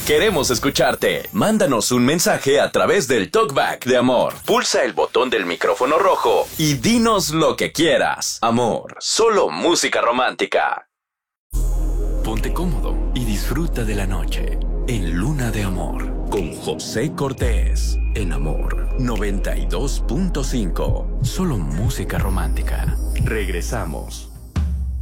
Queremos escucharte. Mándanos un mensaje a través del Talkback de Amor. Pulsa el botón del micrófono rojo y dinos lo que quieras. Amor, solo música romántica. Ponte cómodo y disfruta de la noche en Luna de Amor con José Cortés en Amor 92.5. Solo música romántica. Regresamos.